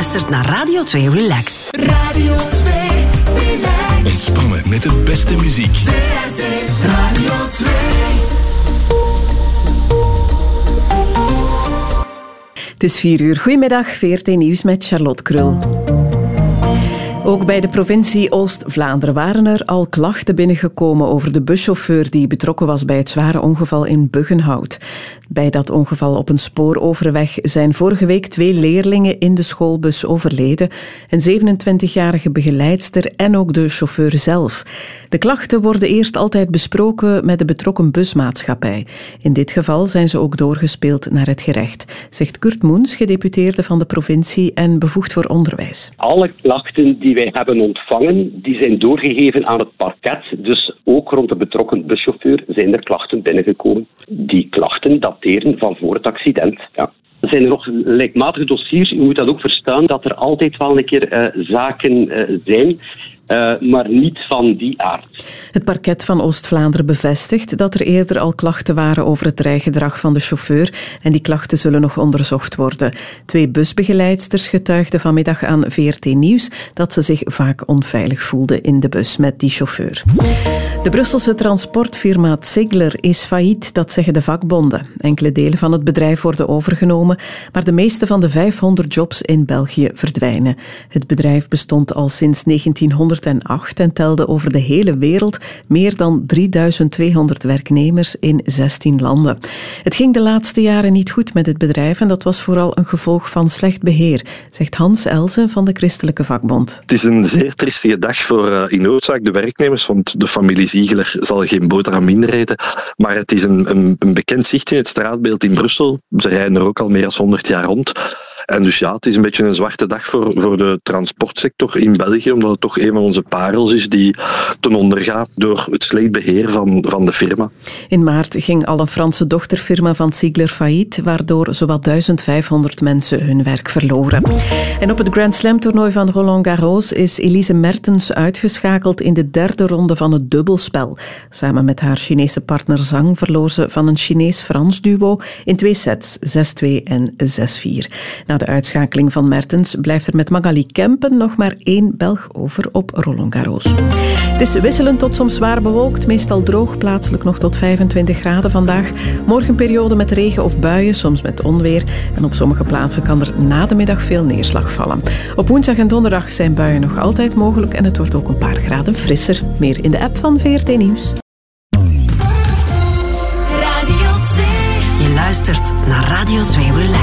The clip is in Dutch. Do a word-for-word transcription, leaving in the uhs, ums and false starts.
luistert naar Radio twee Relax. Radio twee Relax. Ontspannen met de beste muziek. V R T Radio twee. Het is vier uur. Goedemiddag, V R T Nieuws met Charlotte Krul. Ook bij de provincie Oost-Vlaanderen waren er al klachten binnengekomen over de buschauffeur die betrokken was bij het zware ongeval in Buggenhout. Bij dat ongeval op een spooroverweg zijn vorige week twee leerlingen in de schoolbus overleden, een zevenentwintigjarige begeleidster en ook de chauffeur zelf. De klachten worden eerst altijd besproken met de betrokken busmaatschappij. In dit geval zijn ze ook doorgespeeld naar het gerecht, zegt Kurt Moens, gedeputeerde van de provincie en bevoegd voor onderwijs. Alle klachten die wij hebben ontvangen, die zijn doorgegeven aan het parket. Dus ook rond de betrokken buschauffeur zijn er klachten binnengekomen. Die klachten dateren van voor het accident. Ja. Er zijn er nog gelijkmatige dossiers. U moet dat ook verstaan, dat er altijd wel een keer uh, zaken uh, zijn. Uh, maar niet van die aard. Het parket van Oost-Vlaanderen bevestigt dat er eerder al klachten waren over het rijgedrag van de chauffeur en die klachten zullen nog onderzocht worden. Twee busbegeleidsters getuigden vanmiddag aan V R T Nieuws dat ze zich vaak onveilig voelden in de bus met die chauffeur. De Brusselse transportfirma Ziegler is failliet, dat zeggen de vakbonden. Enkele delen van het bedrijf worden overgenomen, maar de meeste van de vijfhonderd jobs in België verdwijnen. Het bedrijf bestond al sinds negentienhonderdacht en telde over de hele wereld meer dan drieduizend tweehonderd werknemers in zestien landen. Het ging de laatste jaren niet goed met het bedrijf en dat was vooral een gevolg van slecht beheer, zegt Hans Elzen van de Christelijke Vakbond. Het is een zeer triestige dag voor uh, in hoofdzaak de werknemers, want de familie Ziegler zal geen boterham minder eten. Maar het is een, een, een bekend zicht in het straatbeeld in Brussel. Ze rijden er ook al meer dan honderd jaar rond. En dus ja, het is een beetje een zwarte dag voor, voor de transportsector in België, omdat het toch een van onze parels is die ten onder gaat door het slecht beheer van, van de firma. In maart ging al een Franse dochterfirma van Ziegler failliet, waardoor zowat duizend vijfhonderd mensen hun werk verloren. En op het Grand Slam toernooi van Roland Garros is Elise Mertens uitgeschakeld in de derde ronde van het dubbelspel. Samen met haar Chinese partner Zhang verloor ze van een Chinees-Frans duo in twee sets, zes twee en zes vier. Na de uitschakeling van Mertens blijft er met Magali Kempen nog maar één Belg over op Roland Garros. Het is wisselend tot soms zwaar bewolkt, meestal droog, plaatselijk nog tot vijfentwintig graden vandaag. Morgen een periode met regen of buien, soms met onweer. En op sommige plaatsen kan er na de middag veel neerslag vallen. Op woensdag en donderdag zijn buien nog altijd mogelijk en het wordt ook een paar graden frisser. Meer in de app van V R T Nieuws. Je luistert naar Radio twee Relax.